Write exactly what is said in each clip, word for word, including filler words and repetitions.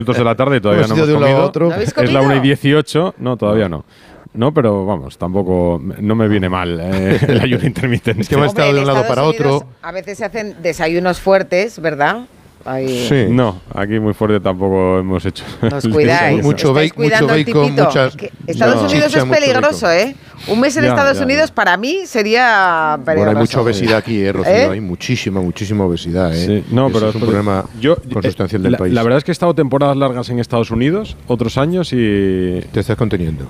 minutos de la tarde y todavía no hemos de un lado a comido. otro. ¿No habéis Es la comido? una y dieciocho. No, todavía no. No, pero vamos, tampoco no me viene mal eh, el ayuno intermitente. Es que hemos Hombre, estado de en un lado Estados para Unidos otro. A veces se hacen desayunos fuertes, ¿verdad? Ahí. Sí. No, aquí muy fuerte tampoco hemos hecho. Nos cuidáis. Mucho Estáis bacon, cuidando mucho el bacon, tipito. muchas- Que Estados no. Unidos chicha, es mucho peligroso, bacon. ¿eh? Un mes en Ya, Estados ya, Unidos ya. para mí sería peligroso. Bueno, hay mucha obesidad aquí, eh, Rocío. ¿Eh? Hay muchísima, muchísima obesidad. Eh. Sí, no, Eso pero es un pero problema yo, consustancial eh, del la, país. La verdad es que he estado temporadas largas en Estados Unidos, otros años, y Te estás conteniendo.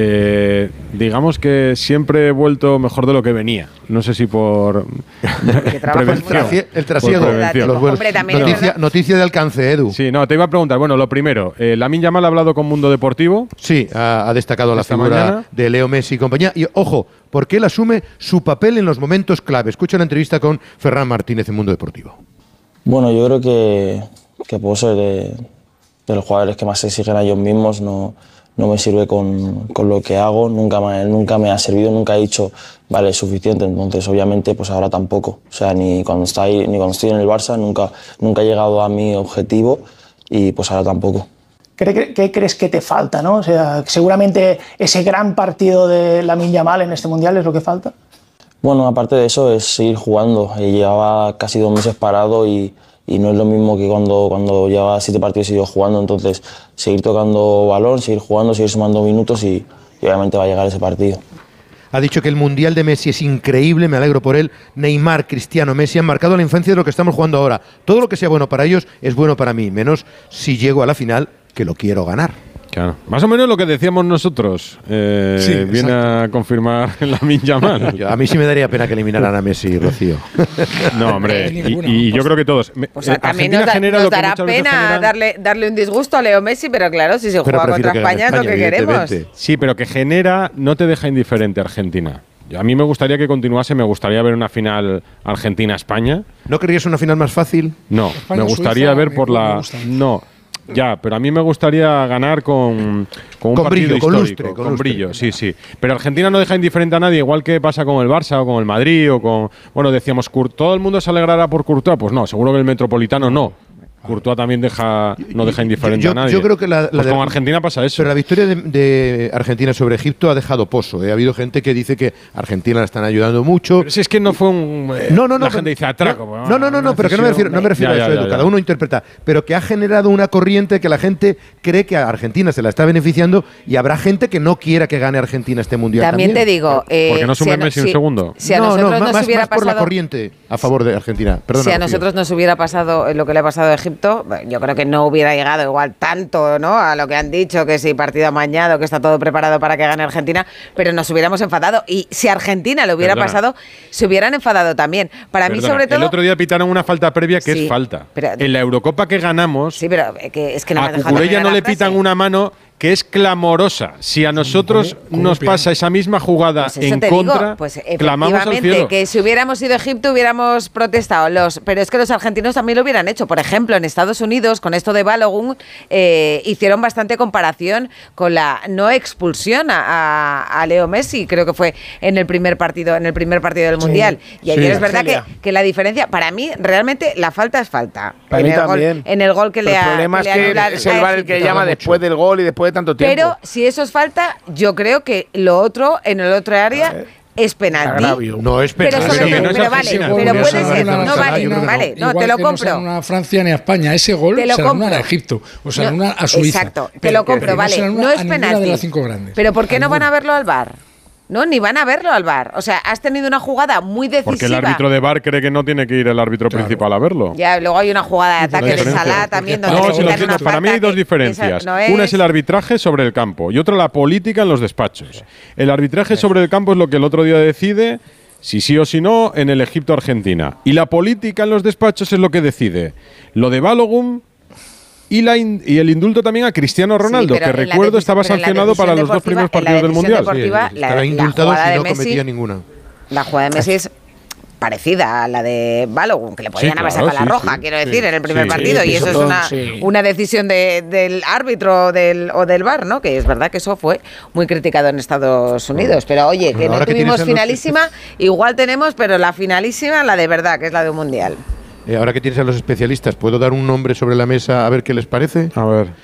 eh, digamos que siempre he vuelto mejor de lo que venía. No sé si por Que trabajas prevención. mucho. El trasiego. Por prevención. Los vuelos. Hombre, también es noticia, verdad. noticia de alcance, Edu. Sí, no, te iba a preguntar. Bueno, lo primero, eh, Lamine Yamal ha hablado con Mundo Deportivo. Sí, ha, ha destacado la Esta figura mañana. de Leo Messi y compañía. Y ojo, porque él asume su papel en los momentos clave. Escucha la entrevista con Ferran Martínez en Mundo Deportivo. Bueno, yo creo que, que puedo ser de, de los jugadores que más se exigen a ellos mismos. No, no me sirve con, con lo que hago, nunca me, nunca me ha servido, nunca he dicho, vale, es suficiente. Entonces, obviamente, pues ahora tampoco. O sea, ni cuando, está ahí, ni cuando estoy en el Barça, nunca, nunca he llegado a mi objetivo y pues ahora tampoco. ¿Qué, ¿Qué crees que te falta, no? O sea, seguramente ese gran partido de Lamine Yamal en este Mundial es lo que falta. Bueno, aparte de eso, es seguir jugando. Eh, Llevaba casi dos meses parado y, y no es lo mismo que cuando, cuando llevaba siete partidos y yo jugando. Entonces, seguir tocando balón, seguir jugando, seguir sumando minutos y, y obviamente va a llegar ese partido. Ha dicho que el Mundial de Messi es increíble, me alegro por él. Neymar, Cristiano, Messi han marcado la infancia de lo que estamos jugando ahora. Todo lo que sea bueno para ellos es bueno para mí, menos si llego a la final, que lo quiero ganar. Claro. Más o menos lo que decíamos nosotros. Eh, Sí, viene a confirmar Lamine Yamal. Yo- A mí sí me daría pena que eliminaran a Messi, Rocío. No, hombre, y, Ninguno. y yo creo que todos. Me- Pues eh, también Argentina nos, da- genera nos lo que dará muchas veces pena generan- darle, darle un disgusto a Leo Messi, pero claro, si se Pero juega prefiero contra que gane España es lo que queremos. evidentemente. Sí, pero que genera, no te deja indiferente Argentina. A mí me gustaría que continuase, me gustaría ver una final Argentina-España. ¿No querrías una final más fácil? No, España, me gustaría Suiza, ver me- por me la. gusta. No, ya, pero a mí me gustaría ganar con, con un Con partido brillo, con histórico, lustre, con con, lustre. brillo, sí, sí. Pero Argentina no deja indiferente a nadie, igual que pasa con el Barça o con el Madrid o con. Bueno, decíamos, Cour- ¿todo el mundo se alegrará por Courtois? Pues no, seguro que el Metropolitano no. Courtois también deja, no deja indiferente Yo- a nadie. yo creo que la- la Pues de- con Argentina pasa eso. Pero la victoria de, de Argentina sobre Egipto ha dejado pozo. ¿eh? Ha habido gente que dice que Argentina la están ayudando mucho. Pero si es que no fue un. eh, No, no, no. La gente dice atraco. No, pues, no, no, no, no, una pero que no me refiero, no me refiero Ya, a eso, ya, Edu, ya, cada ya. uno interpreta. Pero que ha generado una corriente que la gente cree que a Argentina se la está beneficiando y habrá gente que no quiera que gane Argentina este mundial. También te digo. eh, ¿Por qué no si suma a no- Messi un si- segundo? Si a no, nosotros no, nos más, hubiera más por la pasado. corriente a favor de Argentina. Perdona, Si a Rocío. nosotros nos hubiera pasado lo que le ha pasado a Egipto, yo creo que no hubiera llegado igual tanto, ¿no? A lo que han dicho, que si partido amañado, que está todo preparado para que gane Argentina, pero nos hubiéramos enfadado. Y si a Argentina le hubiera Perdona. pasado, se hubieran enfadado también. Para mí, Perdona, sobre todo. el otro día pitaron una falta previa que Sí, es falta. pero- en la Eurocopa que ganamos, Sí, pero eh, que es que no me a has dejado Cucurella terminar no la le frase. pitan una mano que es clamorosa. Si a nosotros ¿Cómo- cómo nos pitan? pasa esa misma jugada Pues eso en te contra, digo, pues clamamos al efectivamente, cielo. que si hubiéramos ido a Egipto hubiéramos protestado. Los, pero es que los argentinos también lo hubieran hecho. Por ejemplo, en Estados Unidos, con esto de Balogun, eh, hicieron bastante comparación con la no expulsión a, a- a Leo Messi, creo que fue en el primer partido, en el primer partido del Sí, Mundial. Y ayer sí. es verdad que, Argelia. que la diferencia, para mí, realmente la falta es falta. Para en mí el gol, también. en el gol que Pero le ha el problema que es le que anulan es el a V A R el que Egipto. llama después del gol y después de tanto tiempo. Pero si eso es falta, yo creo que lo otro, en el otro área, es penalti. agravio. No es Pero, penal. sobre que todo- no es pero vale, Argentina, pero no puede es ser, Argentina, no vale, Argentina, vale, no, Igual te lo que no compro. se anula a Francia ni a España. Ese gol Te lo se le anula compro. a Egipto o se le No, anula a Suiza. Exacto, te Pero lo compro, que no vale, se le anula no a es ninguna penalti. de las cinco grandes. Pero ¿por qué A no van a ninguna. verlo al V A R? No, ni van a verlo al V A R. O sea, has tenido una jugada muy decisiva. Porque el árbitro de V A R cree que no tiene que ir el árbitro Claro. principal a verlo. Ya, luego hay una jugada de Y por ataque de diferencia. Salah también donde No, le si lo quitan entiendo, una para mí hay falta dos que- diferencias. esa no Una es el arbitraje sobre el campo y otra la política en los despachos. El arbitraje sobre el campo es lo que el otro día decide si sí o si no en el Egipto-Argentina. Y la política en los despachos es lo que decide. Lo de Balogun y, la in- y el indulto también a Cristiano Ronaldo, Sí, pero que en la recuerdo decisión- estaba pero en la sancionado para decisión los dos primeros deportiva- en la partidos del decisión Mundial. deportiva, Sí, la- estaba la indultado jugada si de no Messi- cometía ninguna. La jugada de Messi es parecida a la de Balogun, que le podían Sí, haber claro, sacado la sí, roja, sí, quiero sí, decir, en el primer sí. partido. Sí, y eso es eso una, sí. una decisión de- del árbitro del, o del V A R, ¿no? Que es verdad que eso fue muy criticado en Estados Unidos. Pero oye, que Bueno, no ahora que tuvimos tienes a los- finalísima, igual tenemos, pero la finalísima, la de verdad, que es la de un Mundial. Eh, ahora que tienes a los especialistas, ¿puedo dar un nombre sobre la mesa a ver qué les parece? A ver.